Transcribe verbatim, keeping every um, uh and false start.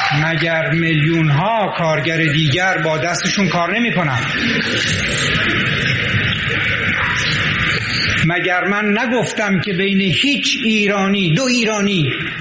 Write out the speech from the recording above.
مگر میلیون ها کارگر دیگر با دستشون کار نمی کنن؟ مگر من نگفتم که بین هیچ ایرانی دو ایرانی